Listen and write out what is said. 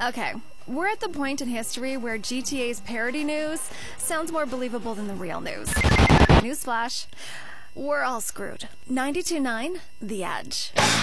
Okay, we're at the point in history where GTA's parody news sounds more believable than the real news. Newsflash, we're all screwed. 92.9 The Edge.